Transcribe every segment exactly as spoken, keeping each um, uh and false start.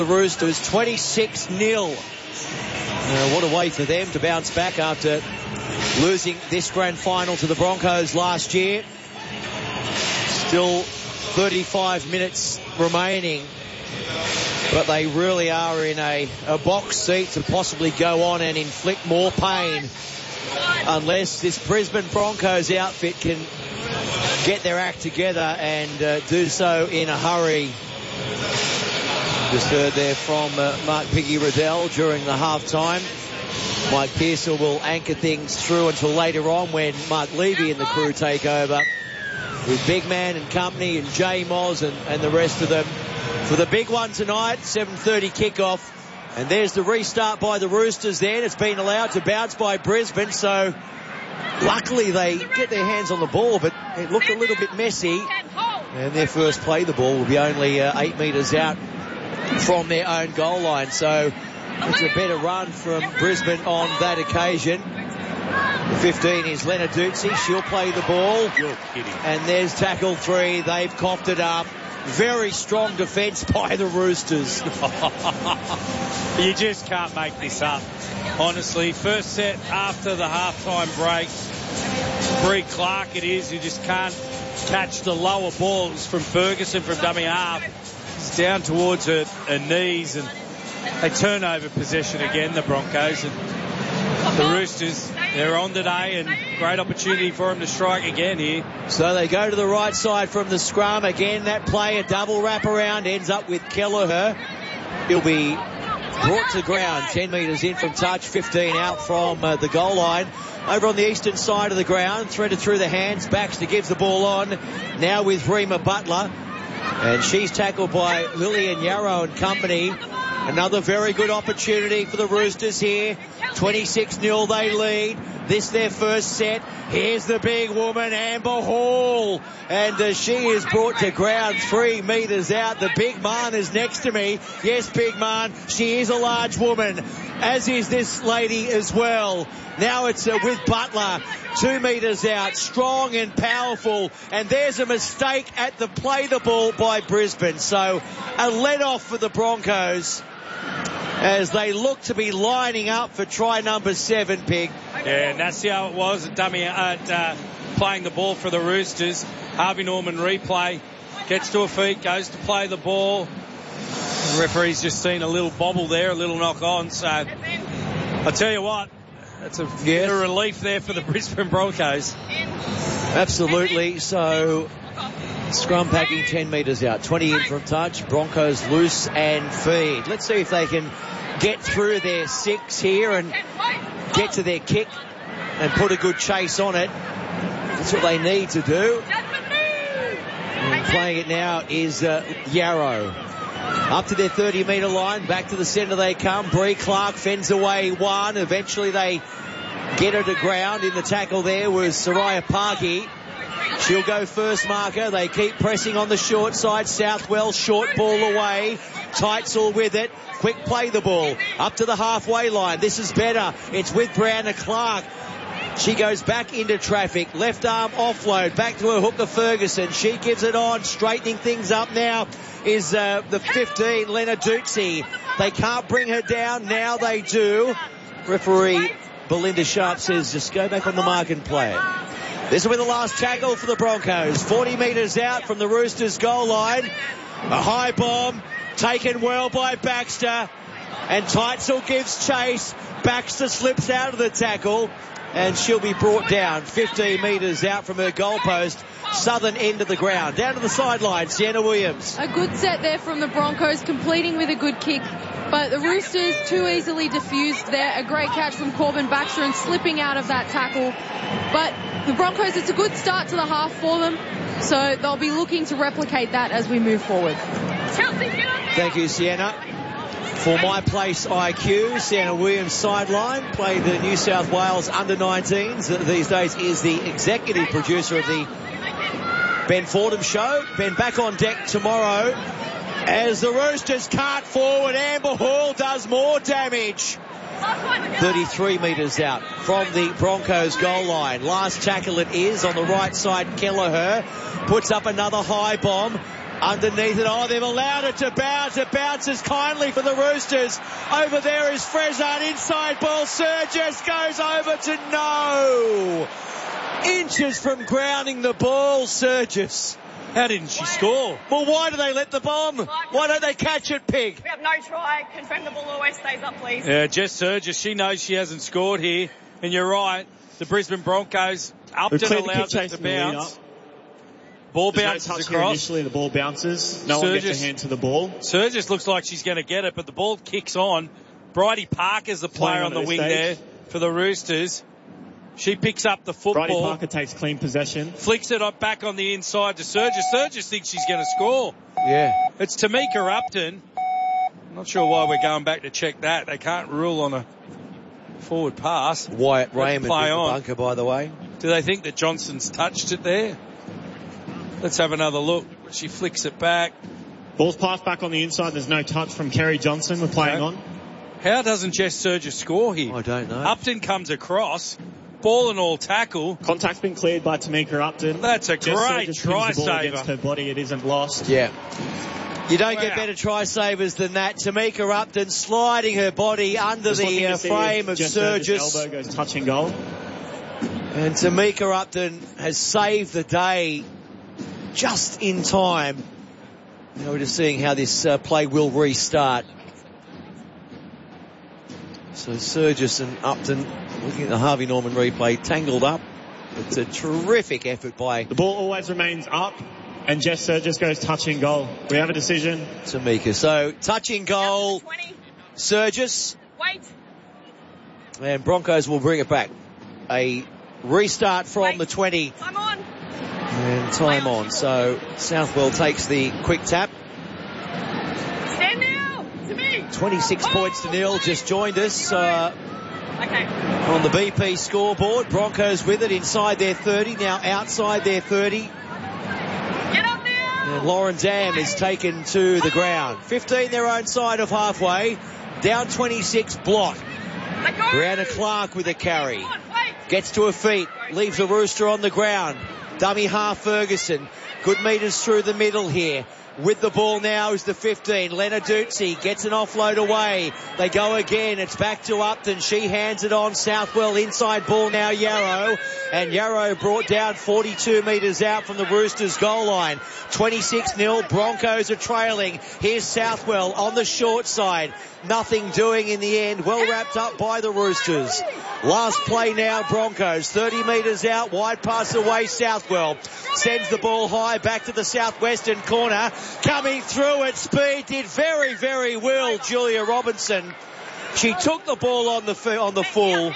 The Roosters, twenty-six nil. Uh, what a way for them to bounce back after losing this grand final to the Broncos last year. Still thirty-five minutes remaining, but they really are in a, a box seat to possibly go on and inflict more pain unless this Brisbane Broncos outfit can get their act together and uh, do so in a hurry. Just heard there from uh, Mark Piggy Riddell during the half-time. Mike Pearson will anchor things through until later on when Mark Levy and the crew take over with Big Man and company and Jay Moz and, and the rest of them for the big one tonight, seven thirty kickoff. And there's the restart by the Roosters then. It's been allowed to bounce by Brisbane, so luckily they get their hands on the ball, but it looked a little bit messy. And their first play, the ball will be only uh, eight metres out from their own goal line. So it's a better run from Brisbane on that occasion. The fifteen is Lenarduzzi. She'll play the ball. You're kidding. And there's tackle three. They've coughed it up. Very strong defence by the Roosters. You just can't make this up. Honestly, first set after the halftime break, Bree Clark it is, who just can't catch the lower balls from Ferguson from dummy half. It's down towards her, her knees, and they turn over possession again, the Broncos. And the Roosters, they're on today, and great opportunity for them to strike again here. So they go to the right side from the scrum. Again, that play, a double wrap around, ends up with Kelleher. He'll be brought to ground, ten metres in from touch, fifteen out from uh, the goal line. Over on the eastern side of the ground, threaded through the hands, Baxter gives the ball on, now with Rima Butler. And she's tackled by Lillian Yarrow and company. Another very good opportunity for the Roosters here. twenty-six nil they lead. This their first set. Here's the big woman, Amber Hall. And uh, she is brought to ground three metres out. The big man is next to me. Yes, big man. She is a large woman, as is this lady as well. Now it's uh, with Butler, two metres out, strong and powerful. And there's a mistake at the play the ball by Brisbane. So a let-off for the Broncos as they look to be lining up for try number seven, Pig. Yeah, and that's how it was at dummy at uh, playing the ball for the Roosters. Harvey Norman replay, gets to her feet, goes to play the ball. The referee's just seen a little bobble there, a little knock on. So I tell you what, that's a, yes. a relief there for the Brisbane Broncos. Absolutely. So scrum packing ten metres out, twenty in from touch. Broncos loose and feed. Let's see if they can get through their six here and get to their kick and put a good chase on it. That's what they need to do. And playing it now is uh, Yarrow. Up to their thirty metre line, back to the centre they come. Bree Clark fends away one. Eventually they get her to ground. In the tackle there was Soraya Pagi. She'll go first marker. They keep pressing on the short side. Southwell, short ball away. Teitzel with it. Quick play the ball. Up to the halfway line. This is better. It's with Brianna Clark. She goes back into traffic. Left arm offload. Back to her hooker Ferguson. She gives it on. Straightening things up now is uh, the fifteen, Lenarduzzi. They can't bring her down. Now they do. Referee Belinda Sharp says just go back on the mark and play it. This will be the last tackle for the Broncos. forty metres out from the Roosters goal line. A high bomb taken well by Baxter. And Teitzel gives chase. Baxter slips out of the tackle. And she'll be brought down fifteen metres out from her goalpost. Southern end of the ground. Down to the sideline, Sienna Williams. A good set there from the Broncos, completing with a good kick. But the Roosters too easily diffused there. A great catch from Corbin Baxter and slipping out of that tackle. But the Broncos, it's a good start to the half for them. So they'll be looking to replicate that as we move forward. Thank you, Sienna. For My Place I Q, Sienna Williams sideline, played the New South Wales under nineteens. These days is the executive producer of the Ben Fordham Show. Ben back on deck tomorrow as the Roosters cart forward. Amber Hall does more damage. thirty-three metres out from the Broncos goal line. Last tackle it is on the right side. Kelleher puts up another high bomb. Underneath it, oh, they've allowed it to bounce. It bounces kindly for the Roosters. Over there is Frezard, inside ball. Surgis goes over to no. Inches from grounding the ball, Surgis. How didn't she score? Well, why do they let the bomb? Why don't they catch it, Pig? We have no try. Confirm the ball always stays up, please. Yeah, Jess Surgis, she knows she hasn't scored here. And you're right, the Brisbane Broncos, Upton allows it to bounce. Ball There's bounces no touch across. Here initially, the ball bounces. No Surgis, one gets a hand to the ball. Surgis looks like she's going to get it, but the ball kicks on. Bridie Parker's the player on, on the wing stage. there for the Roosters. She picks up the football. Bridie Parker takes clean possession. Flicks it up back on the inside to Surgis. Surgis thinks she's going to score. Yeah. It's Tamika Upton. I'm not sure why we're going back to check that. They can't rule on a forward pass. Wyatt Raymond play in the on. bunker, by the way. Do they think that Johnson's touched it there? Let's have another look. She flicks it back. Ball's passed back on the inside. There's no touch from Kerry Johnson. We're playing okay. on. How doesn't Jess Surgis score here? I don't know. Upton comes across. Ball and all tackle. Contact's been cleared by Tamika Upton. That's a Jess great Surgis try the ball saver. Against her body, it isn't lost. Yeah. You don't wow. get better try savers than that. Tamika Upton sliding her body under Just the uh, frame of Jess Surgis. Surgis' elbow goes touching goal. And Tamika Upton has saved the day just in time. Now we're just seeing how this uh, play will restart. So Surgis and Upton, looking at the Harvey Norman replay, tangled up. It's a terrific effort by... The ball always remains up, and Jess Surgis goes touching goal. We have a decision. Tamika. So touching goal, Surgis. Wait. And Broncos will bring it back. A restart from Wait. the twenty. I'm on. And time on. So Southwell takes the quick tap. Stand now. To me. twenty-six oh, points to nil. Just joined us uh, okay. on the B P scoreboard. Broncos with it inside their thirty. Now outside their thirty. Get up now. And Lauren Dam is taken to the ground. fifteen their own side of halfway. Down twenty-six, Blott. Brianna Clark with a carry. Gets to her feet. Leaves a Rooster on the ground. Dummy half Ferguson. Good metres through the middle here. With the ball now is the fifteen. Lenarduzzi gets an offload away. They go again. It's back to Upton. She hands it on. Southwell inside ball now Yarrow. And Yarrow brought down forty-two metres out from the Roosters goal line. twenty-six nil. Broncos are trailing. Here's Southwell on the short side. Nothing doing in the end. Well wrapped up by the Roosters. Last play now, Broncos. thirty metres out. Wide pass away, Southwell. Sends the ball high back to the southwestern corner. Coming through at speed. Did very, very well, Julia Robinson. She took the ball on the, on the full.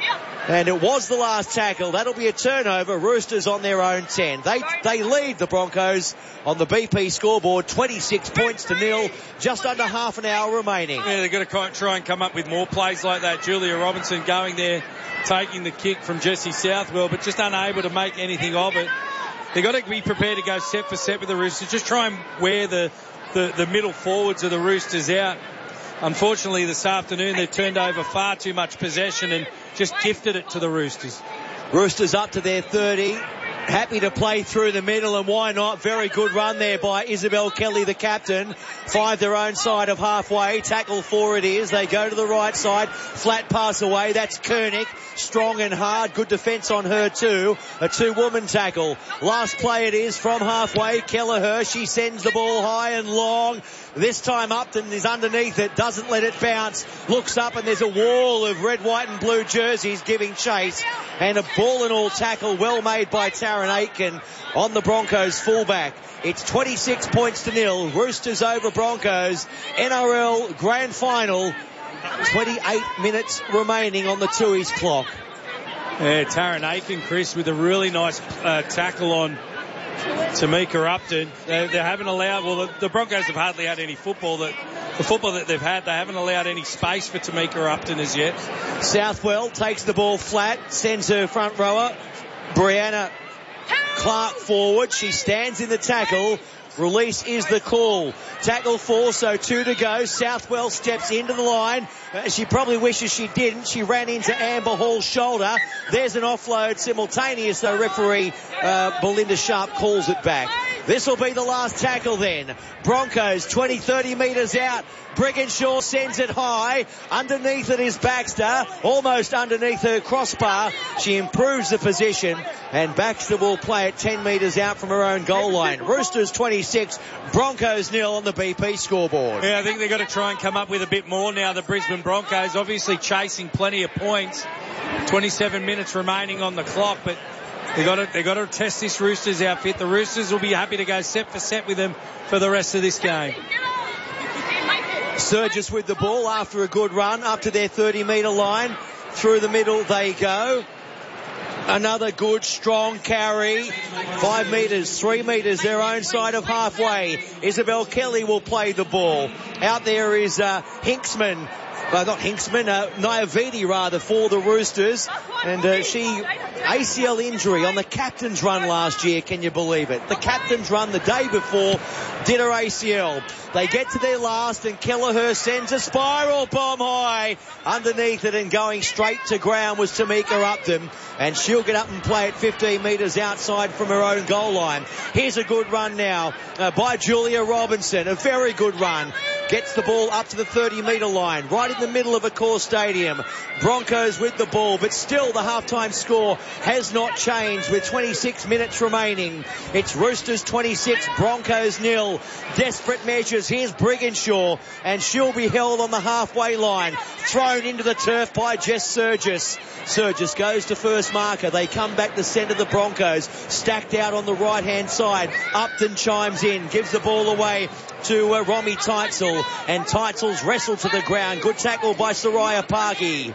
And it was the last tackle. That'll be a turnover. Roosters on their own ten. They they lead the Broncos on the B P scoreboard, twenty-six points to nil. Just under half an hour remaining. Yeah, they've got to try and come up with more plays like that. Julia Robinson going there, taking the kick from Jessie Southwell, but just unable to make anything of it. They've got to be prepared to go set for set with the Roosters. Just try and wear the, the, the middle forwards of the Roosters out. Unfortunately, this afternoon, they've turned over far too much possession and just gifted it to the Roosters. Roosters up to their thirty. Happy to play through the middle, and why not? Very good run there by Isabel Kelly, the captain. Find their own side of halfway. Tackle for it is. They go to the right side. Flat pass away. That's Koenig. Strong and hard. Good defence on her too. A two-woman tackle. Last play it is from halfway. Kelleher. She sends the ball high and long. This time Upton is underneath it. Doesn't let it bounce. Looks up and there's a wall of red, white and blue jerseys giving chase. And a ball and all tackle well made by Taryn Aitken on the Broncos fullback. It's twenty-six points to nil. Roosters over Broncos. N R L Grand Final. twenty-eight minutes remaining on the Tooheys clock. Yeah, Taryn Aitken, Chris, with a really nice uh, tackle on Tamika Upton. They, they haven't allowed, well, the, the Broncos have hardly had any football. That the football that they've had, they haven't allowed any space for Tamika Upton as yet. Southwell takes the ball flat, sends her front rower, Brianna Clark forward. She stands in the tackle. Release is the call. Tackle four, so two to go. Southwell steps into the line. Uh, she probably wishes she didn't. She ran into Amber Hall's shoulder. There's an offload simultaneous, though referee uh, Belinda Sharp calls it back. This will be the last tackle then. Broncos twenty, thirty metres out. Brigginshaw sends it high. Underneath it is Baxter, almost underneath her crossbar. She improves the position, and Baxter will play it ten metres out from her own goal line. Roosters twenty-six, Broncos nil on the B P scoreboard. Yeah, I think they've got to try and come up with a bit more now. The Brisbane Broncos obviously chasing plenty of points. twenty-seven minutes remaining on the clock, but They've got to, they've got to test this Roosters outfit. The Roosters will be happy to go set for set with them for the rest of this game. Sturgis with the ball after a good run up to their thirty metre line. Through the middle they go. Another good, strong carry. Five metres, three metres, their own side of halfway. Isabel Kelly will play the ball. Out there is uh, Hinksman. Well, not Hinksman, uh, Naividi rather, for the Roosters. And uh, she, A C L injury on the captain's run last year, can you believe it? The captain's run the day before did her A C L. They get to their last and Kelleher sends a spiral bomb high. Underneath it and going straight to ground was Tamika Upton. And she'll get up and play it fifteen metres outside from her own goal line. Here's a good run now uh, by Julia Robinson. A very good run. Gets the ball up to the thirty metre line, right in the middle of Accor Stadium. Broncos with the ball, but still the halftime score has not changed with twenty-six minutes remaining. It's Roosters twenty-six, Broncos nil. Desperate measures. Here's Brigginshaw, and she'll be held on the halfway line. Thrown into the turf by Jess Sturgis. Sturgis goes to first marker. They come back to centre the Broncos. Stacked out on the right-hand side. Upton chimes in, gives the ball away to uh, Romy Teitzel, and Teitzel's wrestled to the ground. Good tackle by Soraya Parky.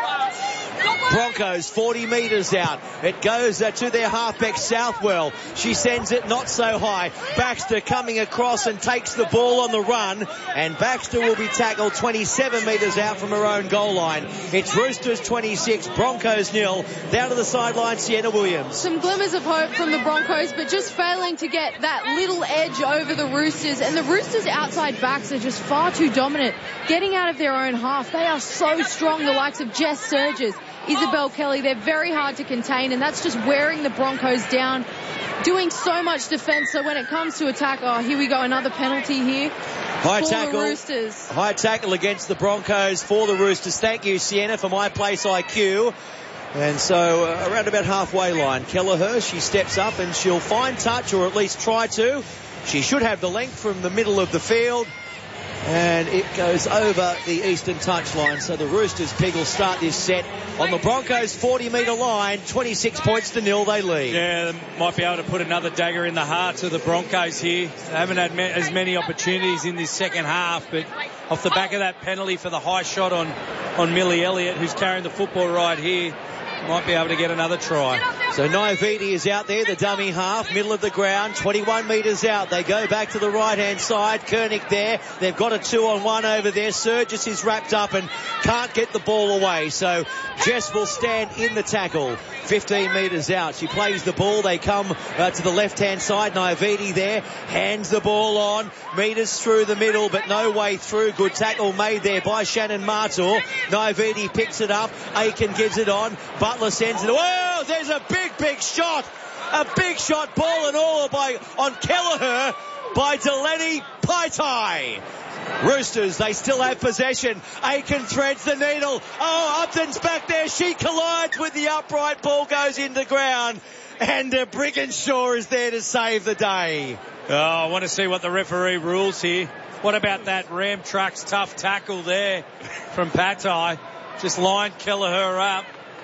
Broncos forty metres out. It goes uh, to their halfback Southwell. She sends it not so high. Baxter coming across and takes the ball on the run, and Baxter will be tackled twenty-seven metres out from her own goal line. It's Roosters twenty-six, Broncos nil. Down to the sideline, Sienna Williams. Some glimmers of hope from the Broncos, but just failing to get that little edge over the Roosters. And the Roosters' outside backs are just far too dominant. Getting out of their own half, they are so strong, the likes of Jess Sturgis, Isabel Kelly. They're very hard to contain, and that's just wearing the Broncos down, doing so much defence. So when it comes to attack, oh, here we go, another penalty here High for tackle, the Roosters. High tackle against the Broncos for the Roosters. Thank you, Sienna, for my place I Q. And so uh, around about halfway line, Kelleher, she steps up and she'll find touch, or at least try to. She should have the length from the middle of the field. And it goes over the eastern touchline. So the Roosters, Pig, will start this set on the Broncos' forty metre line. twenty-six points to nil, they lead. Yeah, they might be able to put another dagger in the hearts of the Broncos here. They haven't had me- as many opportunities in this second half, but off the back of that penalty for the high shot on, on Millie Elliott, who's carrying the football right here, might be able to get another try. So Naividi is out there, the dummy half, middle of the ground, twenty-one metres out. They go back to the right-hand side. Koenig there. They've got a two-on-one over there. Sturgis is wrapped up and can't get the ball away. So Jess will stand in the tackle. fifteen metres out. She plays the ball. They come uh, to the left-hand side. Naividi there. Hands the ball on. Metres through the middle, but no way through. Good tackle made there by Shannon Martor. Naividi picks it up. Aiken gives it on. Butler sends it. Whoa! There's a big, big shot. A big shot, ball and all by on Kelleher by Delaney Paitai. Roosters, they still have possession. Aiken threads the needle. Oh, Upton's back there. She collides with the upright. Ball goes into ground. And uh, Brigginshaw is there to save the day. Oh, I want to see what the referee rules here. What about that Ram Trucks tough tackle there from Paitai? Just lined Kelleher up.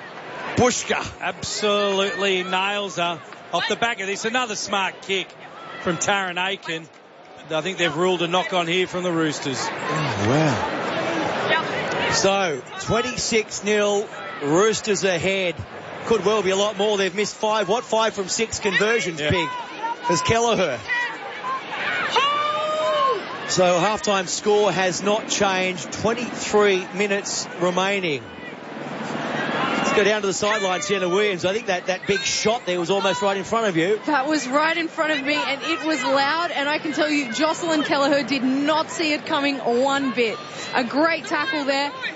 Bushka absolutely nails her. Off the back of this, another smart kick from Taryn Aiken. I think they've ruled a knock on here from the Roosters. Oh, wow. So, twenty-six nil, Roosters ahead. Could well be a lot more. They've missed five, what, five from six conversions, yeah. Pig, as Kelleher. So, halftime score has not changed. twenty-three minutes remaining. Go down to the sideline, Sienna Williams. I think that, that big shot there was almost right in front of you. That was right in front of me, and it was loud, and I can tell you Jocelyn Kelleher did not see it coming one bit. A great tackle there.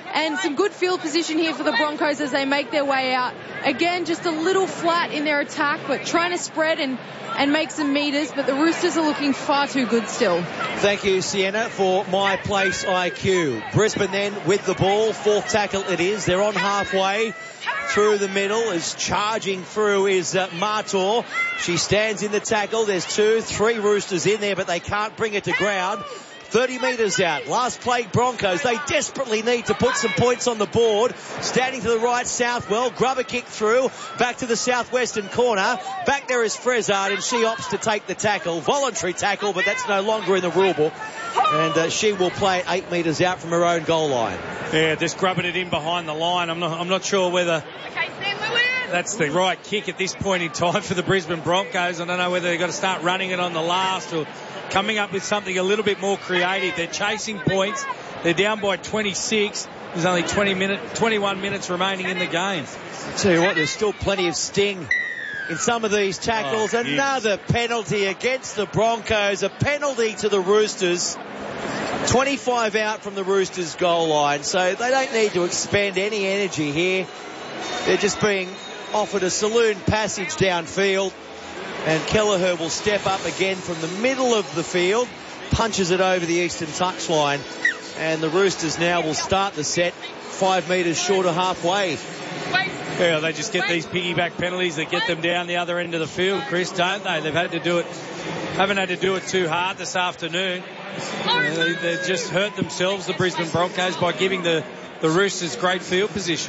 And some good field position here for the Broncos as they make their way out. Again, just a little flat in their attack, but trying to spread and, and make some meters. But the Roosters are looking far too good still. Thank you, Sienna, for My Place I Q. Brisbane then with the ball. Fourth tackle it is. They're on halfway. Through the middle is charging through is uh, Martor. She stands in the tackle. There's two, three Roosters in there, but they can't bring it to ground. thirty metres out. Last play Broncos. They desperately need to put some points on the board. Standing to the right, Southwell. Grubber kick through. Back to the southwestern corner. Back there is Frezard, and she opts to take the tackle. Voluntary tackle, but that's no longer in the rule book. And uh, she will play it eight metres out from her own goal line. Yeah, just grubbing it in behind the line. I'm not, I'm not sure whether that's the right kick at this point in time for the Brisbane Broncos. I don't know whether they've got to start running it on the last or coming up with something a little bit more creative. They're chasing points. They're down by twenty-six. There's only twenty minute, twenty-one minutes remaining in the game. I'll tell you what, there's still plenty of sting in some of these tackles. Oh, Another yes. penalty against the Broncos. A penalty to the Roosters. twenty-five out from the Roosters goal line. So they don't need to expend any energy here. They're just being offered a saloon passage downfield. And Kelleher will step up again from the middle of the field. Punches it over the eastern touchline. And the Roosters now will start the set five metres short of halfway. Yeah, they just get these piggyback penalties that get them down the other end of the field, Chris, don't they? They've had to do it, haven't had to do it too hard this afternoon. Uh, they, they've just hurt themselves, the Brisbane Broncos, by giving the, the Roosters great field position.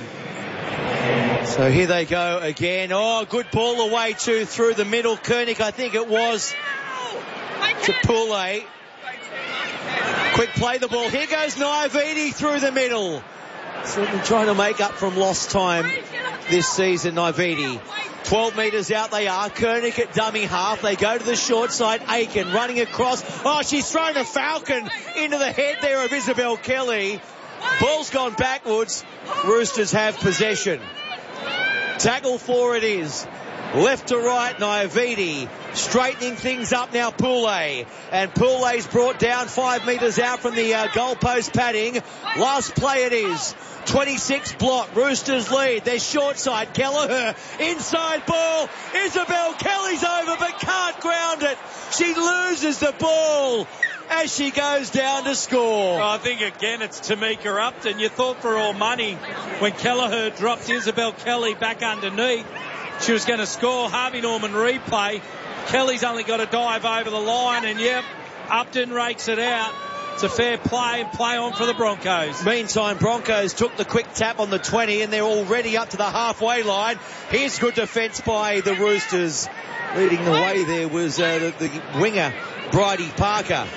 So here they go again. Oh, good ball away to through the middle. Koenig, I think it was, to Poulet. Quick play the ball. Here goes Naividi through the middle. Certainly trying to make up from lost time this season, Naividi. twelve metres out they are. Koenig at dummy half. They go to the short side. Aiken running across. Oh, she's thrown a falcon into the head there of Isabel Kelly. Ball's gone backwards. Roosters have possession. Tackle for it is. Left to right, Naividi. Straightening things up now, Poulet. And Poulet's brought down five metres out from the uh, goalpost padding. Last play it is. twenty-six block. Roosters lead. They're short side. Kelleher. Inside ball. Isabel Kelly's over but can't ground it. She loses the ball as she goes down to score. Well, I think again it's Tamika Upton. You thought for all money when Kelleher dropped Isabel Kelly back underneath, she was going to score. Harvey Norman replay. Kelly's only got to dive over the line, and yep, Upton rakes it out. It's a fair play and play on for the Broncos. Meantime, Broncos took the quick tap on the twenty, and they're already up to the halfway line. Here's good defence by the Roosters. Leading the way there was uh, the, the winger, Bridie Parker.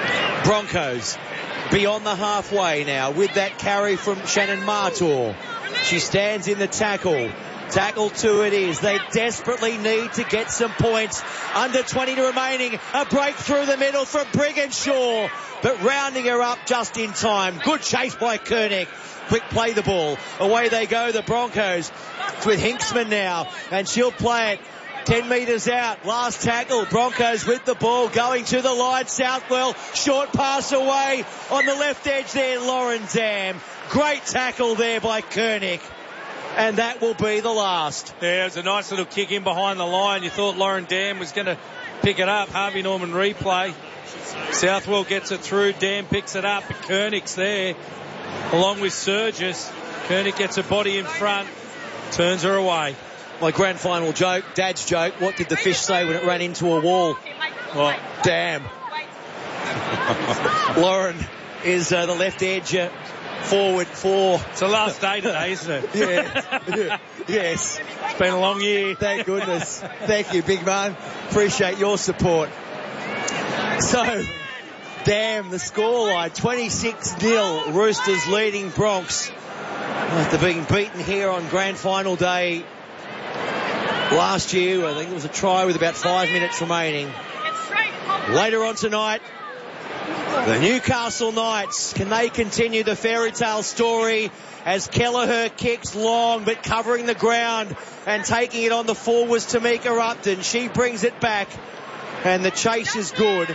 Broncos beyond the halfway now with that carry from Shannon Martor. She stands in the tackle. Tackle two it is. They desperately need to get some points. Under twenty remaining. A break through the middle from Brigginshaw. But rounding her up just in time. Good chase by Koenig. Quick play the ball. Away they go, the Broncos. It's with Hinksman now. And she'll play it. ten metres out. Last tackle. Broncos with the ball going to the line. Southwell. Short pass away. On the left edge there, Lauren Dam. Great tackle there by Koenig. And that will be the last. Yeah, it was a nice little kick in behind the line. You thought Lauren Dam was going to pick it up. Harvey Norman replay. Southwell gets it through. Dam picks it up. But Koenig's there along with Surgis. Koenig gets a body in front. Turns her away. My grand final joke, Dad's joke. What did the fish say when it ran into a wall? What? Damn. Lauren is uh, the left edge. Uh, Forward for... It's the last day today, isn't it? yeah. yeah. Yes. It's been a long year. Thank goodness. Thank you, big man. Appreciate your support. So, damn, the scoreline, twenty-six nil. Roosters leading Bronx. After being beaten here on grand final day last year, I think it was a try with about five minutes remaining. Later on tonight, the Newcastle Knights, can they continue the fairy tale story as Kelleher kicks long but covering the ground and taking it on the forwards, Tamika Upton. She brings it back and the chase is good.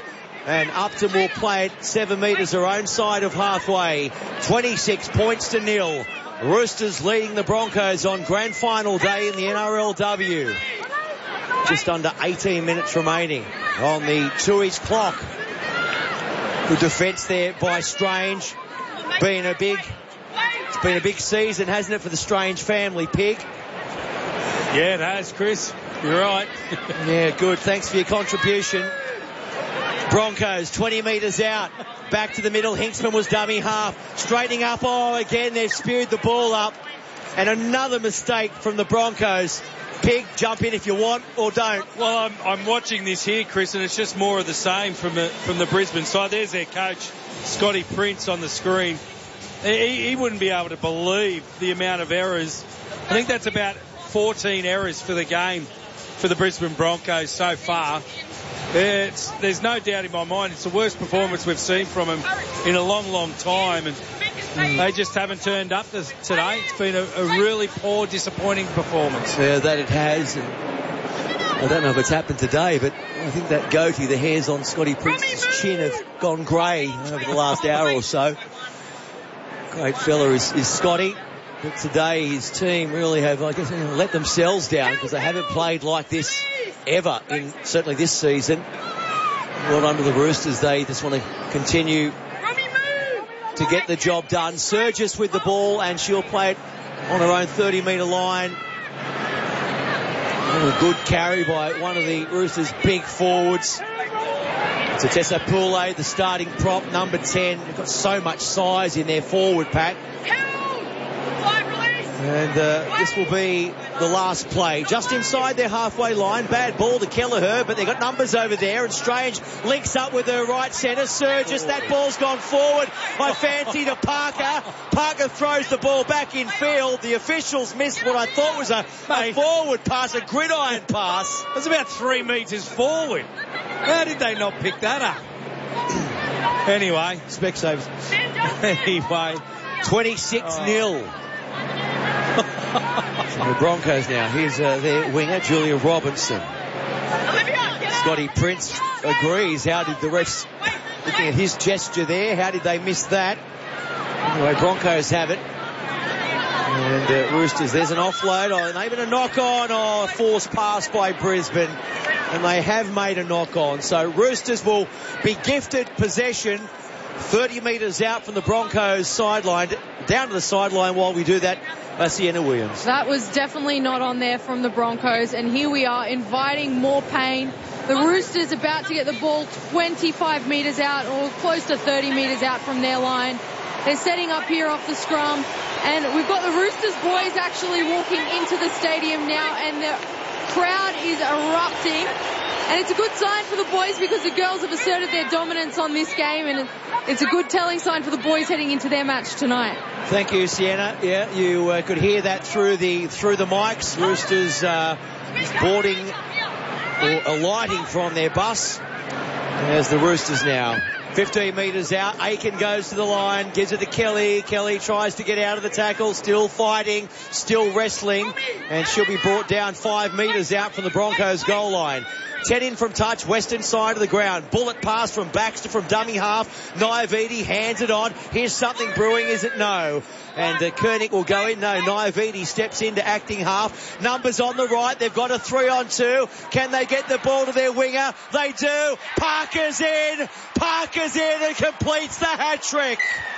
And Upton will play it seven metres their own side of halfway. twenty-six points to nil. Roosters leading the Broncos on grand final day in the N R L W. Just under eighteen minutes remaining on the Tooheys clock. Good defence there by Strange. Been a big, it's been a big season, hasn't it, for the Strange family, Pig? Yeah, it has, Chris. You're right. Yeah, good. Thanks for your contribution. Broncos, twenty metres out. Back to the middle. Hinksman was dummy half. Straightening up. Oh, again, they've spewed the ball up. And another mistake from the Broncos. Pig, jump in if you want or don't. Well, I'm, I'm watching this here, Chris, and it's just more of the same from the, from the Brisbane side. There's their coach, Scotty Prince, on the screen. He, he wouldn't be able to believe the amount of errors. I think that's about fourteen errors for the game for the Brisbane Broncos so far. It's, there's no doubt in my mind it's the worst performance we've seen from them in a long, long time, and they just haven't turned up this, today. It's been a, a really poor, disappointing performance. Yeah, that it has. And I don't know if it's happened today, but I think that goatee, the hairs on Scotty Prince's chin have gone grey over the last hour or so. Great fella is, is Scotty. But today his team really have, I guess, let themselves down because they haven't played like this ever in certainly this season. Well done to the Roosters. They just want to continue to get the job done. Surgis with the ball, and she'll play it on her own thirty metre line. Oh, a good carry by one of the Roosters' big forwards. It's Tessa Poulet, the starting prop, number ten. They've got so much size in their forward pack. And uh, this will be the last play. Just inside their halfway line. Bad ball to Kelleher, but they've got numbers over there. And Strange links up with her right centre. Surgis, that ball's gone forward. I fancy to Parker. Parker throws the ball back in field. The officials missed what I thought was a, a forward pass, a gridiron pass. It was about three metres forward. How did they not pick that up? Anyway. Specsavers. Anyway. twenty-six nil. So the Broncos now. Here's uh, their winger, Julia Robinson. Scotty Prince agrees. How did the refs, looking at his gesture there, how did they miss that? Anyway, Broncos have it. And uh, Roosters, there's an offload. Oh, maybe a knock on. Oh, forced pass by Brisbane. And they have made a knock on. So Roosters will be gifted possession thirty metres out from the Broncos sideline, down to the sideline while we do that. Uh, Sienna Williams. That was definitely not on there from the Broncos, and here we are inviting more pain. The Roosters about to get the ball twenty-five metres out, or close to thirty metres out from their line. They're setting up here off the scrum, and we've got the Roosters boys actually walking into the stadium now, and the crowd is erupting. And it's a good sign for the boys because the girls have asserted their dominance on this game, and it's a good telling sign for the boys heading into their match tonight. Thank you, Sienna. Yeah, you uh, could hear that through the through the mics. Roosters uh, boarding or alighting from their bus. There's the Roosters now. fifteen metres out. Aiken goes to the line, gives it to Kelly. Kelly tries to get out of the tackle, still fighting, still wrestling, and she'll be brought down five metres out from the Broncos goal line. ten in from touch, western side of the ground. Bullet pass from Baxter from dummy half. Naividi hands it on. Here's something brewing, is it? No. And uh, Koenig will go in. No, Naividi steps into acting half. Numbers on the right. They've got a three on two. Can they get the ball to their winger? They do. Parker's in. Parker's in and completes the hat-trick.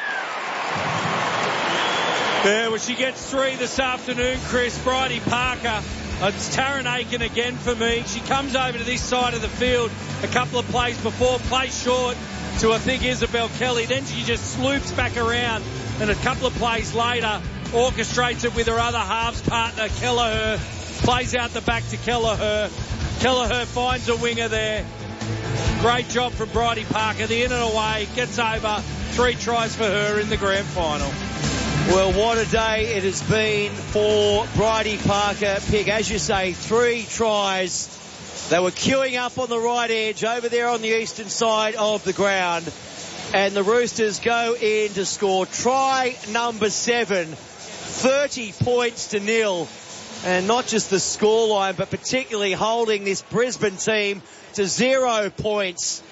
Yeah, well, she gets three this afternoon, Chris. Bridie Parker. It's Taryn Aiken again for me. She comes over to this side of the field a couple of plays before, plays short to, I think, Isabel Kelly. Then she just sloops back around, and a couple of plays later orchestrates it with her other halves partner, Kelleher. Plays out the back to Kelleher. Kelleher finds a winger there. Great job from Bridie Parker. The in and away, gets over. Three tries for her in the grand final. Well, what a day it has been for Bridie Parker. Pig, as you say, three tries. They were queuing up on the right edge over there on the eastern side of the ground. And the Roosters go in to score try number seven. thirty points to nil. And not just the scoreline, but particularly holding this Brisbane team to zero points.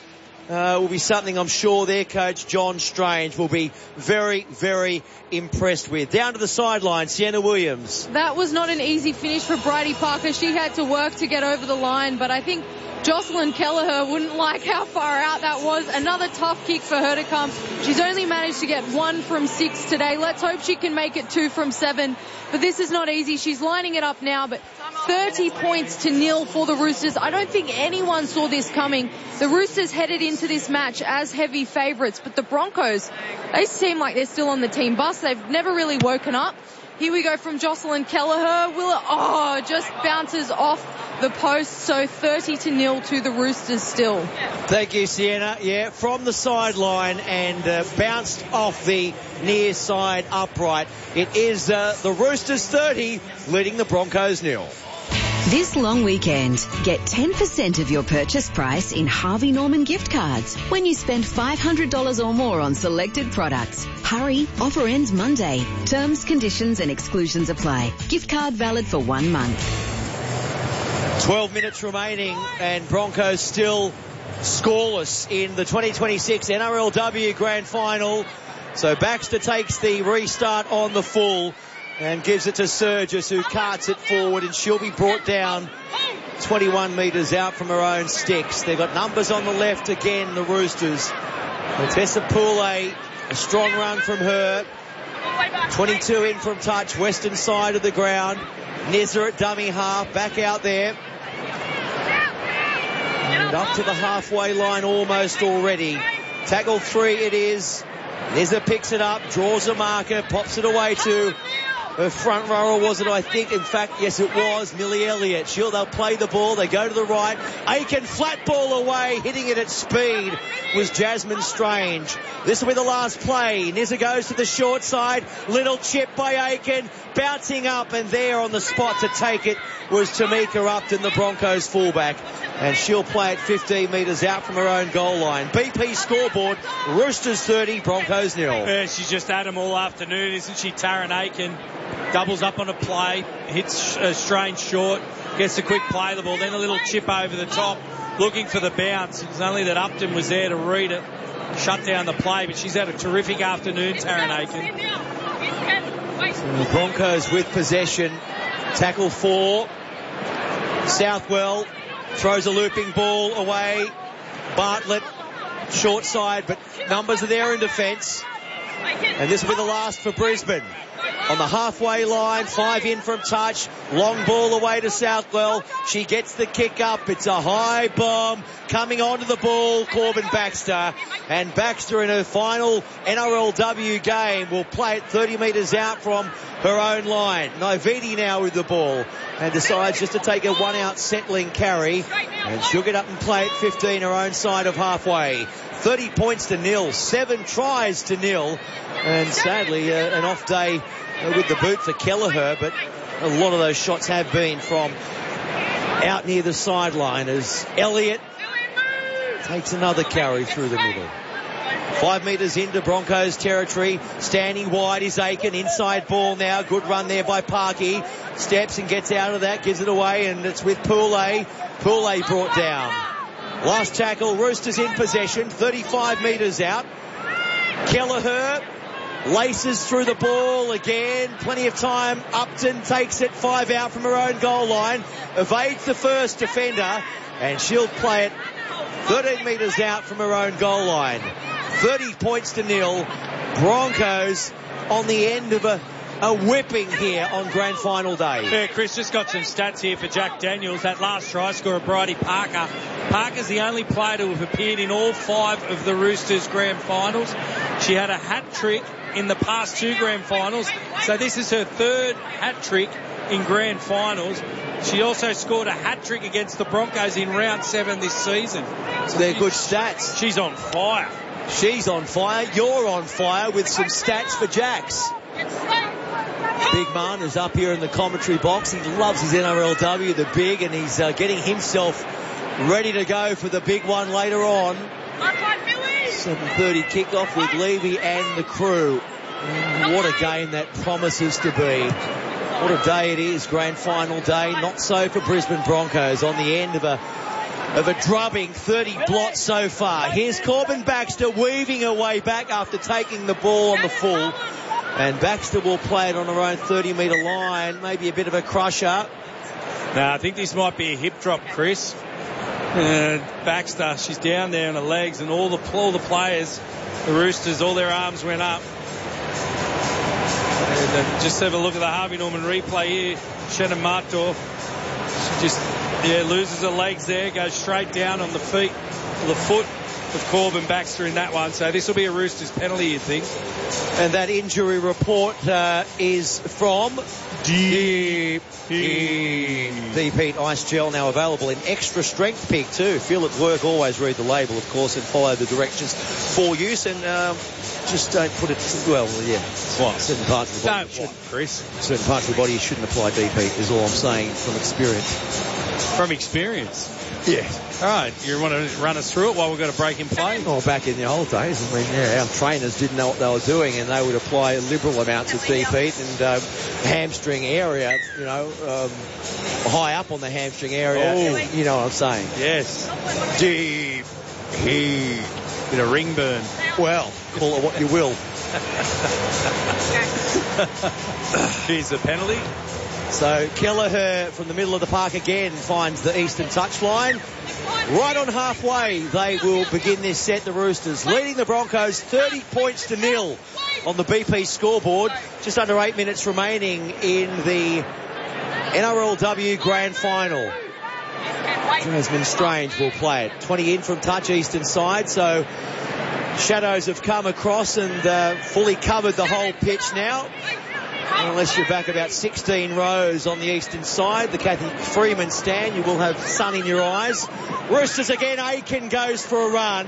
uh, will be something I'm sure their coach, John Strange, will be very, very impressed with. Down to the sideline, Sienna Williams. That was not an easy finish for Bridie Parker. She had to work to get over the line, but I think Jocelyn Kelleher wouldn't like how far out that was. Another tough kick for her to come. She's only managed to get one from six today. Let's hope she can make it two from seven. But this is not easy. She's lining it up now, but thirty points to nil for the Roosters. I don't think anyone saw this coming. The Roosters headed into this match as heavy favourites, but the Broncos, they seem like they're still on the team bus. They've never really woken up. Here we go from Jocelyn Kelleher. Will it, oh, just bounces off the post. So thirty to nil to the Roosters still. Thank you, Sienna. Yeah, from the sideline and uh, bounced off the near side upright. It is uh, the Roosters thirty leading the Broncos nil. This long weekend, get ten percent of your purchase price in Harvey Norman gift cards when you spend five hundred dollars or more on selected products. Hurry, offer ends Monday. Terms, conditions and exclusions apply. Gift card valid for one month. twelve minutes remaining and Broncos still scoreless in the twenty twenty-six N R L W Grand Final. So Baxter takes the restart on the full and gives it to Surgis, who carts it forward, and she'll be brought down twenty-one metres out from her own sticks. They've got numbers on the left again, the Roosters. Tessa Pooley, a strong run from her. twenty-two in from touch, western side of the ground. Nizza at dummy half, back out there. And up to the halfway line almost already. Tackle three it is. Nizza picks it up, draws a marker, pops it away to her front rower, was it, I think? In fact, yes, it was. Millie Elliott. She'll, they'll play the ball. They go to the right. Aiken, flat ball away. Hitting it at speed was Jasmine Strange. This will be the last play. Nizza goes to the short side. Little chip by Aiken. Bouncing up, and there on the spot to take it was Tamika Upton, the Broncos fullback. And she'll play it fifteen metres out from her own goal line. B P scoreboard, Roosters thirty, Broncos nil. Yeah, she's just at him all afternoon, isn't she? Taryn Aiken doubles up on a play, hits a Strange short, gets a quick play of the ball, then a little chip over the top, looking for the bounce. It's only that Upton was there to read it, shut down the play, but she's had a terrific afternoon, Taryn Aiken. So the Broncos with possession. Tackle four. Southwell throws a looping ball away. Bartlett, short side, but numbers are there in defence. And this will be the last for Brisbane. On the halfway line, five in from touch. Long ball away to Southwell. She gets the kick up. It's a high bomb. Coming onto the ball, Corbin Baxter. And Baxter in her final N R L W game will play it thirty metres out from her own line. Naiviti now with the ball and decides just to take a one-out settling carry. And she'll get up and play it fifteen her own side of halfway. thirty points to nil. Seven tries to nil. And sadly, uh, an off day uh, with the boot for Kelleher, but a lot of those shots have been from out near the sideline as Elliott takes another carry through the middle. Five metres into Broncos territory. Standing wide is Aiken. Inside ball now. Good run there by Parky. Steps and gets out of that. Gives it away, and it's with Pooley. Pooley brought down. Last tackle. Roosters in possession. thirty-five metres out. Kelleher laces through the ball again. Plenty of time. Upton takes it five out from her own goal line. Evades the first defender, and she'll play it thirteen metres out from her own goal line. thirty points to nil. Broncos on the end of a, a whipping here on grand final day. Yeah, Chris, just got some stats here for Jack Daniels. That last try scorer, Bridie Parker. Parker's the only player to have appeared in all five of the Roosters grand finals. She had a hat trick in the past two grand finals, so this is her third hat trick in grand finals. She also scored a hat trick against the Broncos in round seven this season. So they're good stats. She's on fire. She's on fire. You're on fire with some stats for Jax. Big Man is up here in the commentary box. He loves his N R L W, the big, and he's uh, getting himself ready to go for the big one later on. seven thirty kickoff with Levy and the crew. And what a game that promises to be. What a day it is, grand final day. Not so for Brisbane Broncos on the end of a of a drubbing, thirty blots so far. Here's Corbin Baxter weaving her way back after taking the ball on the full. And Baxter will play it on her own thirty metre line. Maybe a bit of a crusher. No, I think this might be a hip drop, Chris. Uh, Baxter, she's down there on her legs, and all the all the players, the Roosters, all their arms went up. And, uh, just have a look at the Harvey Norman replay here. Shannon Martor, she just yeah loses her legs there, goes straight down on the feet, or the foot of Corbin Baxter in that one. So this will be a Roosters penalty, you'd think. And that injury report uh, is from Deep Heat. Deep Heat Ice Gel, now available in extra strength pig too. Feel at work, always read the label, of course, and follow the directions for use. And um, just don't put it, well, yeah. What? Certain parts of the body. Don't what, Chris? Certain parts of the body you shouldn't apply Deep Heat, is all I'm saying from experience. From experience? Yeah. All right, you want to run us through it while we've got a break in play? Well, back in the old days, I mean, yeah, our trainers didn't know what they were doing, and they would apply liberal amounts of Deep Heat and um, hamstring area, you know, um, high up on the hamstring area. Oh. And, you know what I'm saying? Yes. Deep Heat. Bit of ring burn. Well, call it what you will. Here's the penalty. So Kelleher from the middle of the park again finds the eastern touchline. Right on halfway, they will begin this set. The Roosters leading the Broncos thirty points to nil on the B P scoreboard. Just under eight minutes remaining in the N R L W Grand Final. Jasmine Strange will play it. twenty in from touch, eastern side. So shadows have come across and uh, fully covered the whole pitch now. Unless you're back about sixteen rows on the eastern side, the Kathy Freeman stand, you will have sun in your eyes. Roosters again, Aiken goes for a run.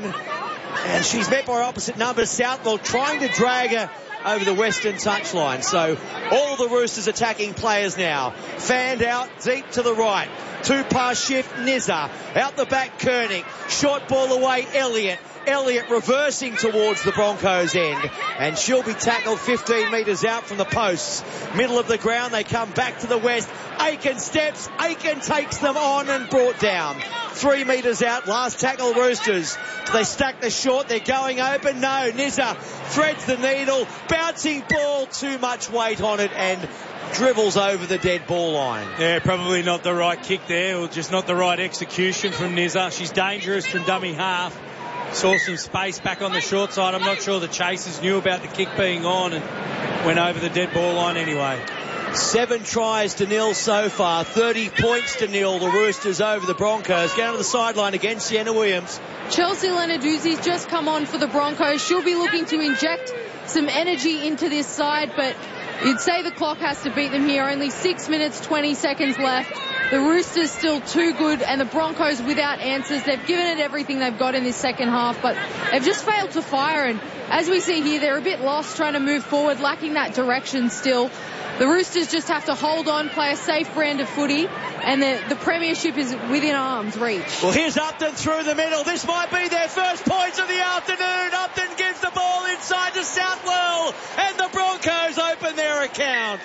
And she's met by opposite number, Southwell, trying to drag her over the western touchline. So all the Roosters attacking players now. Fanned out, deep to the right. Two pass shift, Nizza. Out the back, Koenig. Short ball away, Elliott. Elliott reversing towards the Broncos end, and she'll be tackled fifteen metres out from the posts. Middle of the ground, they come back to the west. Aiken steps, Aiken takes them on and brought down. Three metres out, last tackle Roosters. They stack the short, they're going open. No, Nizza threads the needle, bouncing ball, too much weight on it, and dribbles over the dead ball line. Yeah, probably not the right kick there, or just not the right execution from Nizza. She's dangerous from dummy half. Saw some space back on the short side. I'm not sure the chasers knew about the kick being on and went over the dead ball line anyway. Seven tries to nil so far. thirty points to nil. The Roosters over the Broncos. Going to the sideline again, Sienna Williams. Chelsea Lenarduzzi's just come on for the Broncos. She'll be looking to inject some energy into this side, but you'd say the clock has to beat them here. Only six minutes, twenty seconds left. The Roosters still too good, and the Broncos without answers. They've given it everything they've got in this second half, but they've just failed to fire. And as we see here, they're a bit lost trying to move forward, lacking that direction still. The Roosters just have to hold on, play a safe brand of footy, and the, the premiership is within arm's reach. Well, here's Upton through the middle. This might be their first points of the afternoon. Upton gives the ball inside to Southwell, and the Broncos open their account.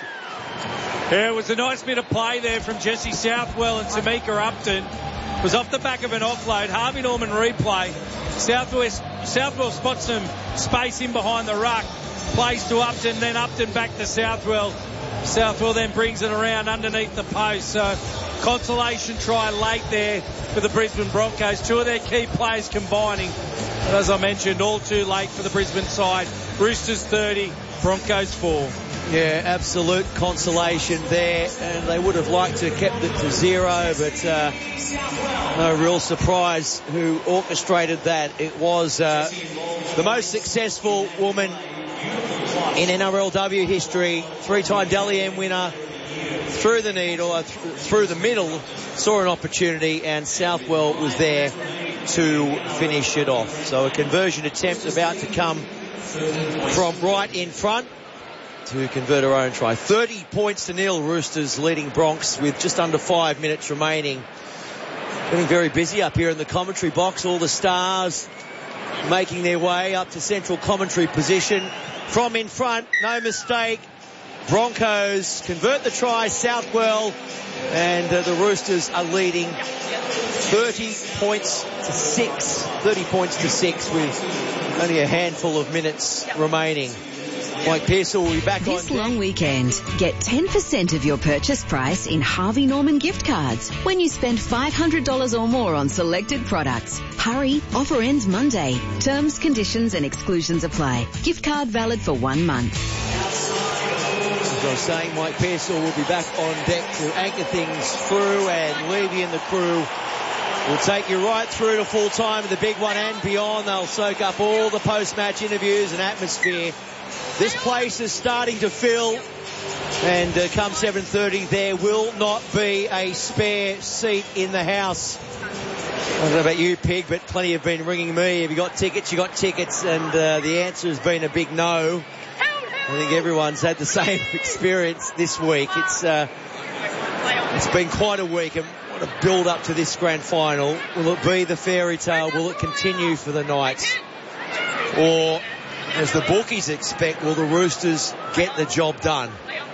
Yeah, it was a nice bit of play there from Jessie Southwell, and Tamika Upton was off the back of an offload. Harvey Norman replay. Southwest, Southwell spots some space in behind the ruck. Plays to Upton, then Upton back to Southwell. Southwell then brings it around underneath the post. So consolation try late there for the Brisbane Broncos. Two of their key players combining. But as I mentioned, all too late for the Brisbane side. Roosters thirty, Broncos four. Yeah, absolute consolation there, and they would have liked to have kept it to zero, but uh, no real surprise who orchestrated that. It was uh, the most successful woman in N R L W history, three-time Dally M winner, through the needle, uh, th- through the middle, saw an opportunity, and Southwell was there to finish it off. So a conversion attempt about to come from right in front to convert her own try. thirty points to nil, Roosters leading Bronx with just under five minutes remaining. Getting very busy up here in the commentary box. All the stars making their way up to central commentary position. From in front, no mistake. Broncos convert the try, Southwell, and uh, the Roosters are leading thirty points to six. thirty points to six with only a handful of minutes remaining. Mike Pearsall will be back this on long weekend. Get ten percent of your purchase price in Harvey Norman gift cards when you spend five hundred dollars or more on selected products. Hurry, offer ends Monday. Terms, conditions and exclusions apply. Gift card valid for one month. As I was saying, Mike Pearsall will be back on deck to anchor things through, and Levy and the crew will take you right through to full time of the big one and beyond. They'll soak up all the post-match interviews and atmosphere. This place is starting to fill, and uh, come seven thirty there will not be a spare seat in the house. I don't know about you, Pig, but plenty have been ringing me. Have you got tickets? You got tickets, and uh, the answer has been a big no. I think everyone's had the same experience this week. It's uh, it's been quite a week, and what a build up to this grand final. Will it be the fairy tale? Will it continue for the Knights? Or, as the bookies expect, will the Roosters get the job done?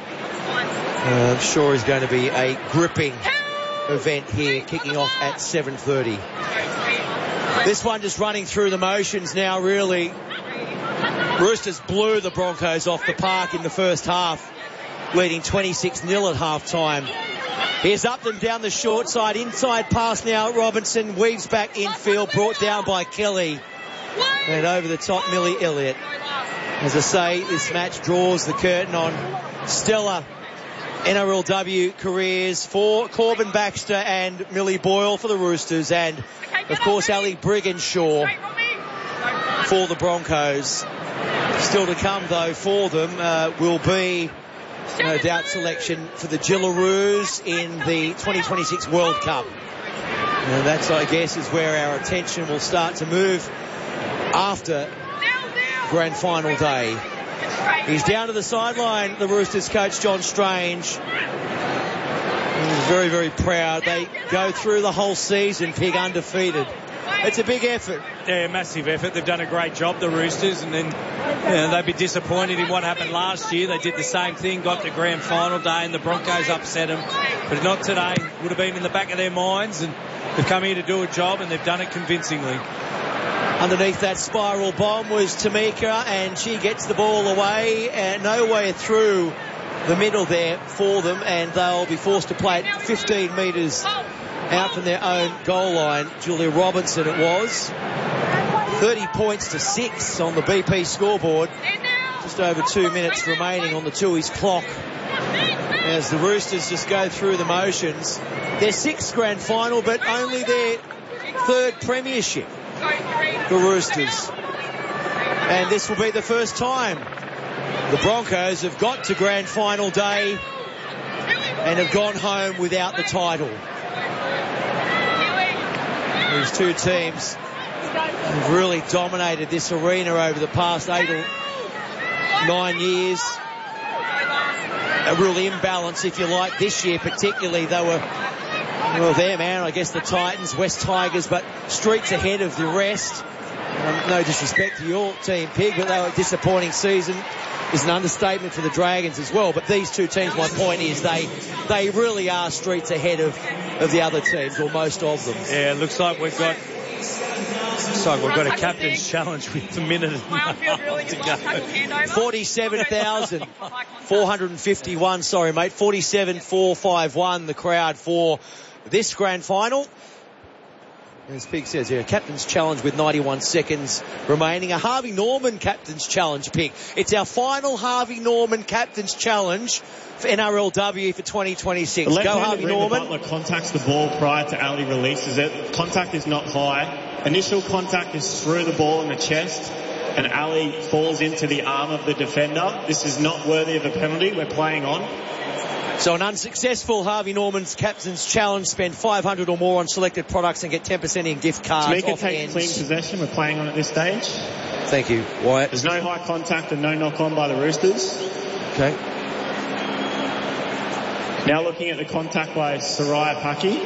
Uh, I'm sure it's going to be a gripping event here, kicking off at seven thirty. This one just running through the motions now, really. Roosters blew the Broncos off the park in the first half, leading twenty-six nil at half-time. Here's Upton down the short side, inside pass now. Robinson weaves back infield, brought down by Kelly. And over the top, Millie Elliott. As I say, this match draws the curtain on stellar N R L W careers for Corbin Baxter and Millie Boyle for the Roosters, and of course Ali Brigginshaw for the Broncos. Still to come though for them uh, will be no doubt selection for the Jillaroos in the twenty twenty-six World Cup. And that's, I guess, is where our attention will start to move after grand final day. He's down to the sideline, the Roosters coach John Strange. He's very, very proud. They go through the whole season, Pig, undefeated. It's a big effort. Yeah, massive effort. They've done a great job, the Roosters, and then you know, they'd be disappointed in what happened last year. They did the same thing, got to grand final day, and the Broncos upset them. But not today. Would have been in the back of their minds, and they've come here to do a job, and they've done it convincingly. Underneath that spiral bomb was Tamika, and she gets the ball away, and nowhere through the middle there for them, and they'll be forced to play it fifteen metres out from their own goal line. Julia Robinson it was. thirty points to six on the B P scoreboard. Just over two minutes remaining on the Tooheys clock as the Roosters just go through the motions. Their sixth grand final, but only their third premiership. The Roosters. And this will be the first time the Broncos have got to grand final day and have gone home without the title. These two teams have really dominated this arena over the past eight or nine years. A real imbalance, if you like, this year particularly. They were, well, there, man, I guess the Titans, West Tigers, but streets ahead of the rest. Um, no disrespect to your team, Pig, but they were a disappointing season. Is an understatement for the Dragons as well. But these two teams, my point is, they they really are streets ahead of, of the other teams, or most of them. Yeah, it looks like we've got looks like we've got a captain's challenge with a minute and a half to go. forty-seven thousand four hundred fifty-one, sorry mate, forty-seven four fifty-one the crowd for this grand final. As Pig says here, captain's challenge with ninety-one seconds remaining. A Harvey Norman captain's challenge, Pig. It's our final Harvey Norman captain's challenge for N R L W for twenty twenty-six. The Go Harvey Norman. Butler contacts the ball prior to Ali releases it. Contact is not high. Initial contact is through the ball in the chest, and Ali falls into the arm of the defender. This is not worthy of a penalty. We're playing on. So an unsuccessful Harvey Norman's captain's challenge. Spend five hundred or more on selected products and get ten percent in gift cards. Tamika off takes ends. clean possession. We're playing on at this stage. Thank you, Wyatt. There's no high contact and no knock on by the Roosters. Okay. Now looking at the contact by Soraya Paki.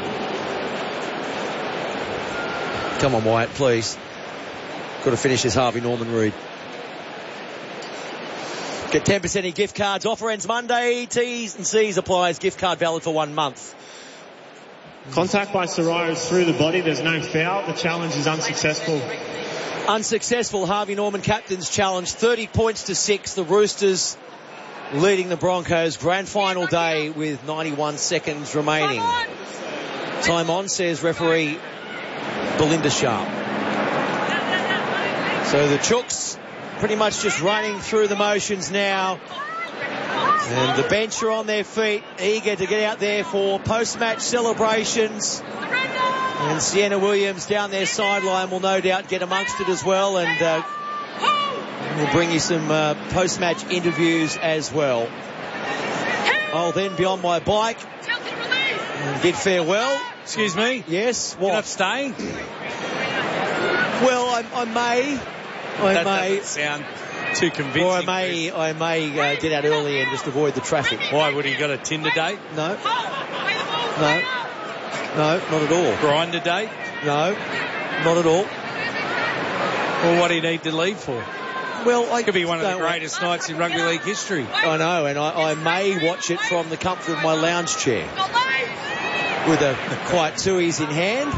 Come on, Wyatt, please. Got to finish this Harvey Norman read. Get ten percent in gift cards. Offer ends Monday. T's and C's applies. Gift card valid for one month. Contact by Soraya is through the body. There's no foul. The challenge is unsuccessful. Unsuccessful. Harvey Norman captain's challenge. thirty points to six. The Roosters leading the Broncos. Grand final day with ninety-one seconds remaining. Time on, says referee Belinda Sharp. So the Chooks pretty much just running through the motions now. And the bench are on their feet, eager to get out there for post-match celebrations. And Sienna Williams down their sideline will no doubt get amongst it as well. And uh, we'll bring you some uh, post-match interviews as well. I'll then be on my bike and bid farewell. Excuse me? Yes? What? You're not staying? Well, I, I may... I that may doesn't sound too convincing. Or I may, I may uh, get out early and just avoid the traffic. Why? Would he got a Tinder date? No. No. No, not at all. Grinder date? No, not at all. Well, what do you need to leave for? Well, I could be one of the greatest nights in rugby league history. I know, and I, I may watch it from the comfort of my lounge chair with a quiet Tui's in hand.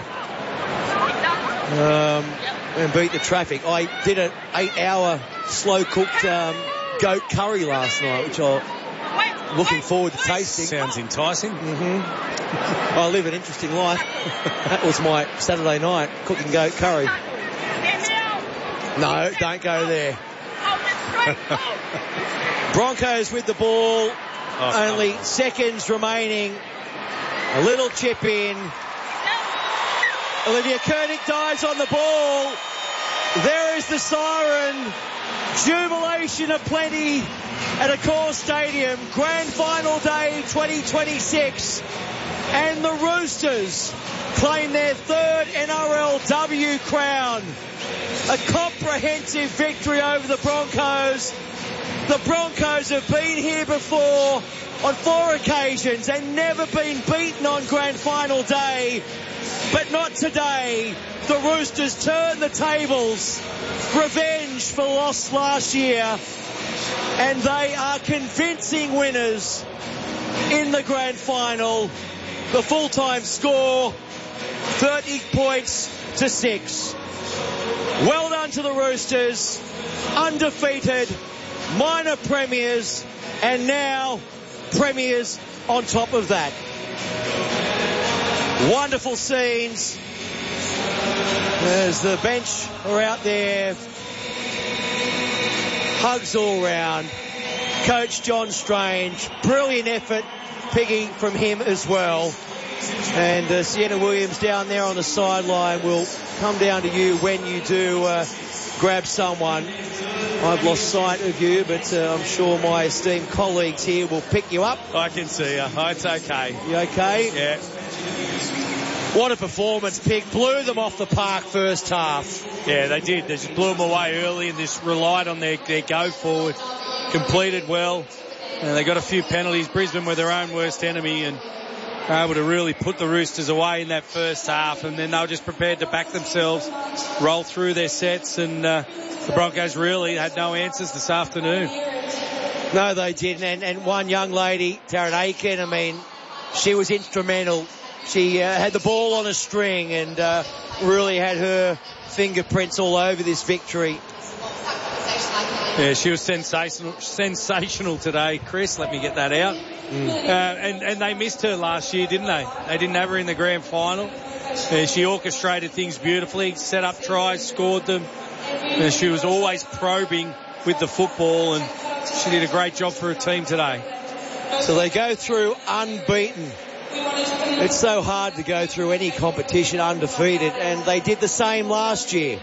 Um, and beat the traffic. I did an eight-hour slow-cooked um, goat curry last night, which I'm looking forward to tasting. Sounds enticing. Mm-hmm. I live an interesting life. That was my Saturday night, cooking goat curry. No, don't go there. Broncos with the ball. Oh, Only oh. seconds remaining. A little chip in. Olivia Koenig dives on the ball. There is the siren. Jubilation aplenty at Accor Stadium. Grand final day twenty twenty-six. And the Roosters claim their third N R L W crown. A comprehensive victory over the Broncos. The Broncos have been here before on four occasions and never been beaten on grand final day. But not today. The Roosters turn the tables. Revenge for loss last year. And they are convincing winners in the grand final. The full-time score, thirty points to six. Well done to the Roosters. Undefeated, minor premiers, and now premiers on top of that. Wonderful scenes as the bench are out there. Hugs all round. Coach John Strange, brilliant effort, Piggy, from him as well. And uh, Sienna Williams down there on the sideline will come down to you when you do uh, grab someone. I've lost sight of you, but uh, I'm sure my esteemed colleagues here will pick you up. I can see you. Oh, it's okay. You okay? Yeah. What a performance, Pig. Blew them off the park first half. Yeah, they did. They just blew them away early and just relied on their, their go forward. Completed well. And they got a few penalties. Brisbane were their own worst enemy and were able to really put the Roosters away in that first half. And then they were just prepared to back themselves, roll through their sets. And uh, the Broncos really had no answers this afternoon. No, they didn't. And, and one young lady, Taryn Aiken, I mean, she was instrumental. She uh, had the ball on a string and uh, really had her fingerprints all over this victory. Yeah, she was sensational, sensational today, Chris. Let me get that out. Mm. Uh, and, and they missed her last year, didn't they? They didn't have her in the grand final. Uh, she orchestrated things beautifully, set up tries, scored them. Uh, she was always probing with the football, and she did a great job for her team today. So they go through unbeaten. It's so hard to go through any competition undefeated, and they did the same last year.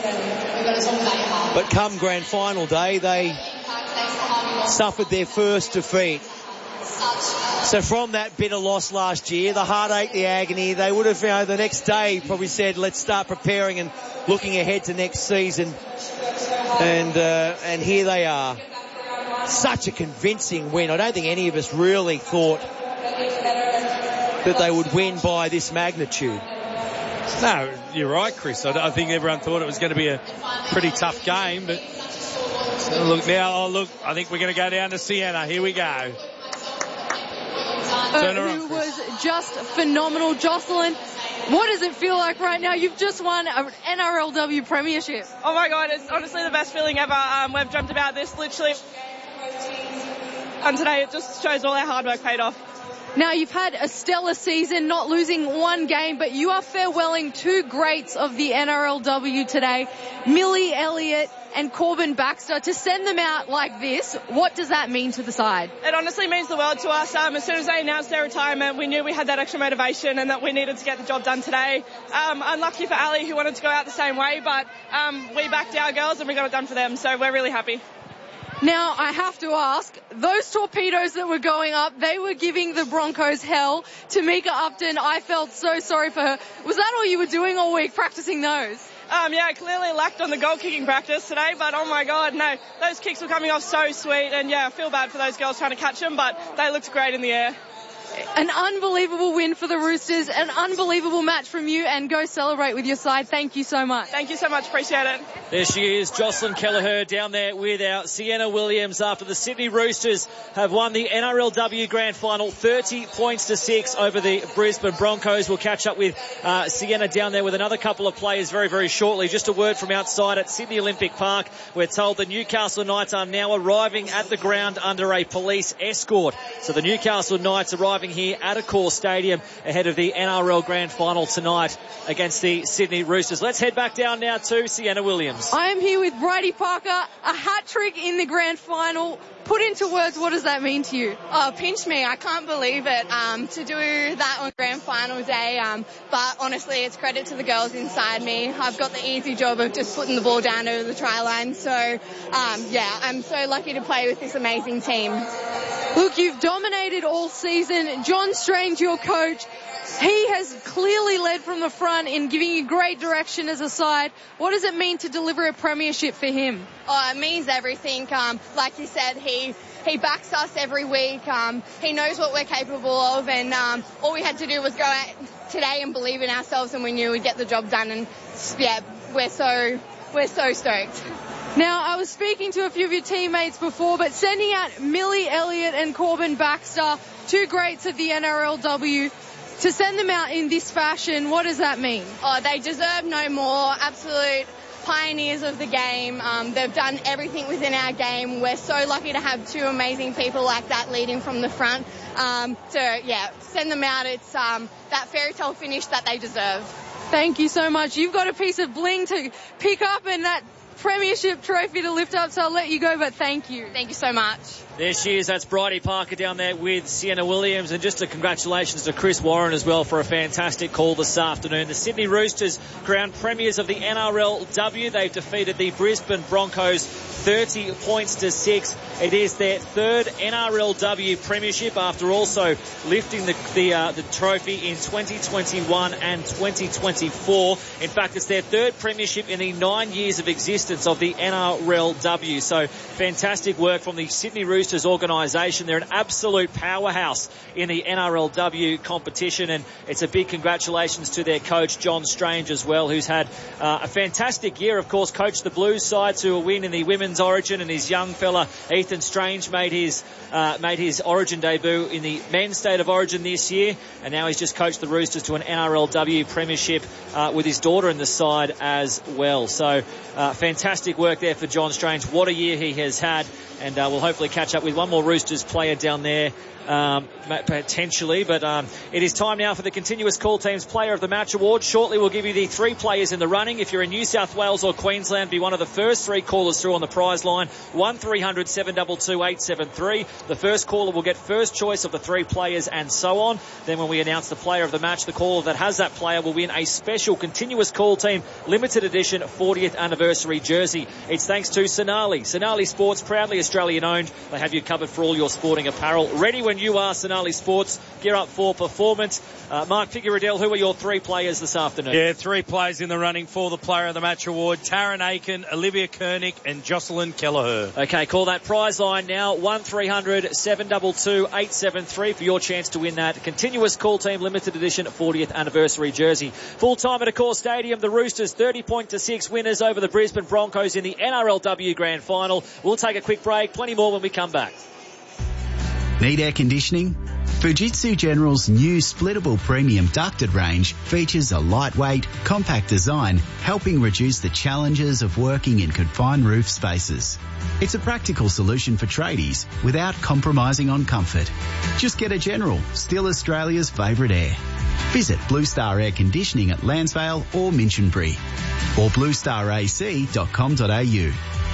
But come grand final day, they suffered their first defeat. So from that bitter loss last year, the heartache, the agony, they would have, you know, the next day probably said, let's start preparing and looking ahead to next season. And, uh, and here they are. Such a convincing win. I don't think any of us really thought that they would win by this magnitude. No, you're right, Chris. I, I think everyone thought it was going to be a pretty tough game, but So look now, oh look, I think we're going to go down to Sienna. Here we go. Uh, who was just phenomenal. Jocelyn, what does it feel like right now? You've just won an N R L W premiership. Oh my God, it's honestly the best feeling ever. Um, we've dreamt about this literally. And today it just shows all our hard work paid off. Now, you've had a stellar season, not losing one game, but you are farewelling two greats of the N R L W today, Millie Elliott and Corbin Baxter. To send them out like this, what does that mean to the side? It honestly means the world to us. Um, as soon as they announced their retirement, we knew we had that extra motivation and that we needed to get the job done today. Um, unlucky for Ali, who wanted to go out the same way, but um, we backed our girls and we got it done for them, so we're really happy. Now, I have to ask, those torpedoes that were going up, they were giving the Broncos hell. Tamika Upton, I felt so sorry for her. Was that all you were doing all week, practicing those? Um, yeah, clearly lacked on the goal kicking practice today, but oh my God, no, those kicks were coming off so sweet, and yeah, I feel bad for those girls trying to catch them, but they looked great in the air. An unbelievable win for the Roosters, an unbelievable match from you, and go celebrate with your side. Thank you so much. Thank you so much, appreciate it. There she is, Jocelyn Kelleher down there with our Sienna Williams after the Sydney Roosters have won the N R L W Grand Final, thirty points to six over the Brisbane Broncos. We'll catch up with uh, Sienna down there with another couple of players very, very shortly. Just a word from outside at Sydney Olympic Park. We're told the Newcastle Knights are now arriving at the ground under a police escort. So the Newcastle Knights arriving here at Accor Stadium ahead of the N R L Grand Final tonight against the Sydney Roosters. Let's head back down now to Sienna Williams. I am here with Bridie Parker, a hat trick in the Grand Final. Put into words, what does that mean to you? Oh, pinch me. I can't believe it um, to do that on Grand Final day. Um, but honestly, it's credit to the girls inside me. I've got the easy job of just putting the ball down over the try line. So, um, yeah, I'm so lucky to play with this amazing team. Look, you've dominated all season. John Strange, your coach, he has clearly led from the front in giving you great direction as a side. What does it mean to deliver a premiership for him? Oh, it means everything. Um, like you said, he he backs us every week. Um, he knows what we're capable of, and um, all we had to do was go out today and believe in ourselves, and we knew we'd get the job done. And yeah, we're so we're so stoked. Now, I was speaking to a few of your teammates before, but sending out Millie Elliott and Corbin Baxter, two greats of the N R L W, to send them out in this fashion, what does that mean? Oh, they deserve no more. Absolute pioneers of the game. Um, they've done everything within our game. We're so lucky to have two amazing people like that leading from the front. Um, so, yeah, send them out. It's um, that fairy tale finish that they deserve. Thank you so much. You've got a piece of bling to pick up and that premiership trophy to lift up, so I'll let you go, but thank you. Thank you so much. There she is. That's Bridie Parker down there with Sienna Williams. And just a congratulations to Chris Warren as well for a fantastic call this afternoon. The Sydney Roosters, crowned premiers of the N R L W. They've defeated the Brisbane Broncos thirty points to six. It is their third N R L W premiership after also lifting the the, uh, the trophy in twenty twenty-one and twenty twenty-four. In fact, it's their third premiership in the nine years of existence of the N R L W. So fantastic work from the Sydney Roosters organisation. They're an absolute powerhouse in the N R L W competition, and it's a big congratulations to their coach John Strange as well, who's had uh, a fantastic year. Of course, coached the Blues side to a win in the Women's Origin, and his young fella Ethan Strange made his uh, made his Origin debut in the Men's State of Origin this year, and now he's just coached the Roosters to an N R L W premiership uh, with his daughter in the side as well. So uh, fantastic work there for John Strange. What a year he has had. And uh, we'll hopefully catch up with one more Roosters player down there um, potentially. But um, it is time now for the Continuous Call Team's Player of the Match Award. Shortly we'll give you the three players in the running. If you're in New South Wales or Queensland, be one of the first three callers through on the prize line. one three hundred seven two two eight seven three. The first caller will get first choice of the three players and so on. Then when we announce the Player of the Match, the caller that has that player will win a special Continuous Call Team limited edition fortieth anniversary jersey. It's thanks to Sonali. Sonali Sports, proudly Australian owned. They had have you covered for all your sporting apparel. Ready when you are, Sonali Sports. Gear up for performance. Uh, Mark Figueredel, who are your three players this afternoon? Yeah, three players in the running for the Player of the Match award. Taryn Aiken, Olivia Kernick and Jocelyn Kelleher. Okay, call that prize line now. one three hundred seven two two eight seven three for your chance to win that continuous Call Team limited edition fortieth anniversary jersey. Full time at Accor Stadium, the Roosters thirty point to six winners over the Brisbane Broncos in the N R L W Grand Final. We'll take a quick break. Plenty more when we come back. Need air conditioning? Fujitsu General's new splittable premium ducted range features a lightweight, compact design, helping reduce the challenges of working in confined roof spaces. It's a practical solution for tradies without compromising on comfort. Just get a General, still Australia's favourite air. Visit Blue Star Air Conditioning at Lansvale or Minchinbury or blue star a c dot com dot a u.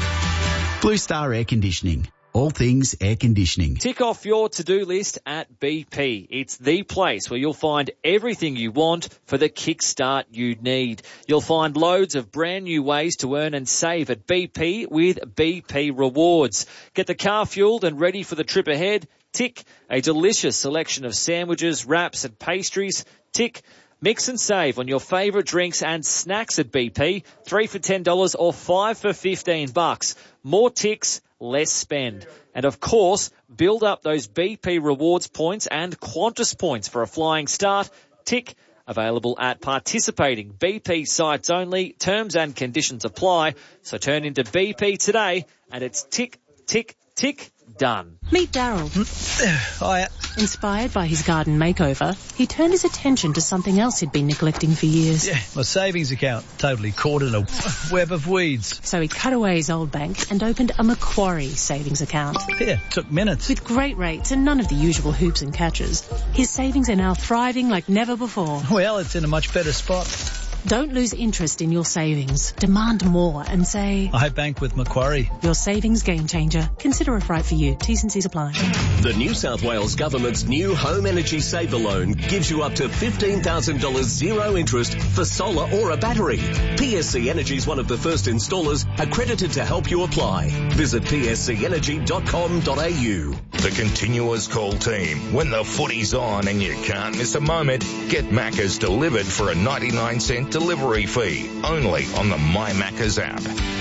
Blue Star Air Conditioning. All things air conditioning. Tick off your to-do list at B P. It's the place where you'll find everything you want for the kickstart you need. You'll find loads of brand new ways to earn and save at B P with B P Rewards. Get the car fueled and ready for the trip ahead. Tick. A delicious selection of sandwiches, wraps and pastries. Tick. Mix and save on your favourite drinks and snacks at B P. Three for ten dollars or five for fifteen bucks. More ticks, less spend. And of course, build up those B P Rewards points and Qantas points for a flying start. Tick. Available at participating B P sites only. Terms and conditions apply. So turn into B P today and it's tick, tick, tick. Done. Meet Daryl. Hiya. Inspired by his garden makeover, he turned his attention to something else he'd been neglecting for years. Yeah, my savings account. Totally caught in a web of weeds. So he cut away his old bank and opened a Macquarie savings account. Yeah, took minutes. With great rates and none of the usual hoops and catches, his savings are now thriving like never before. Well, it's in a much better spot. Don't lose interest in your savings. Demand more and say, I bank with Macquarie. Your savings game changer. Consider if right for you. T's and C's apply. The New South Wales Government's new Home Energy Saver Loan gives you up to fifteen thousand dollars zero interest for solar or a battery. P S C Energy is one of the first installers accredited to help you apply. Visit p s c energy dot com dot a u. The continuous Call Team. When the footy's on and you can't miss a moment, get Macca's delivered for a ninety-nine cent delivery fee, only on the My Macca's app.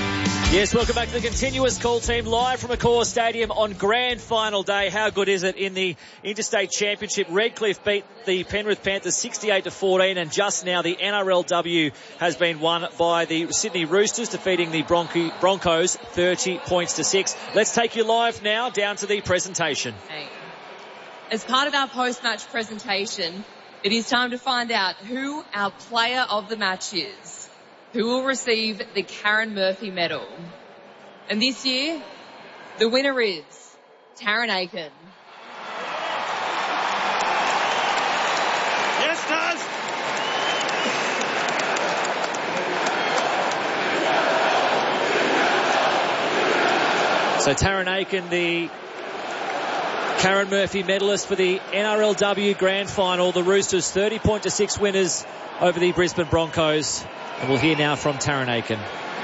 Yes, welcome back to the continuous Call Team live from Accor Stadium on grand final day. How good is it in the Interstate Championship? Redcliffe beat the Penrith Panthers sixty-eight to fourteen, and just now the N R L W has been won by the Sydney Roosters, defeating the Bronco- Broncos thirty points to six. Let's take you live now down to the presentation. Hey. As part of our post-match presentation, it is time to find out who our player of the match is, who will receive the Karen Murphy medal. And this year, the winner is Taryn Aiken. Yes, does. So Taryn Aiken, the Karen Murphy medalist for the N R L W Grand Final. The Roosters thirty point to six winners over the Brisbane Broncos. And we'll hear now from Taryn Aiken.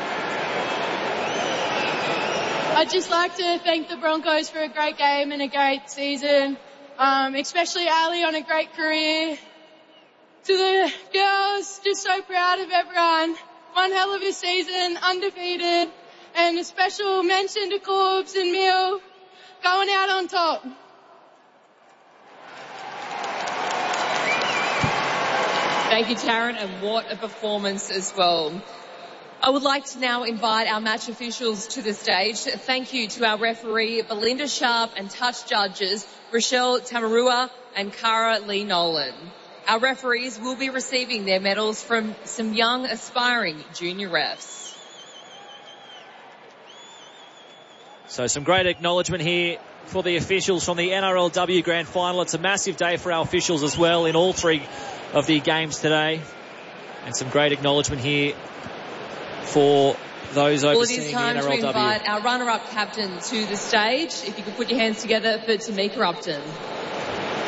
I'd just like to thank the Broncos for a great game and a great season, um, especially Ali on a great career. To the girls, just so proud of everyone. One hell of a season, undefeated, and a special mention to Corbs and Mill going out on top. Thank you, Taryn, and what a performance as well. I would like to now invite our match officials to the stage. Thank you to our referee, Belinda Sharp, and touch judges, Rochelle Tamarua and Cara Lee Nolan. Our referees will be receiving their medals from some young, aspiring junior refs. So some great acknowledgement here for the officials from the N R L W Grand Final. It's a massive day for our officials as well in all three of the games today. And some great acknowledgement here for those overseeing the N R L W. Well, it is time to invite our runner-up captain to the stage. If you could put your hands together for Tamika Upton.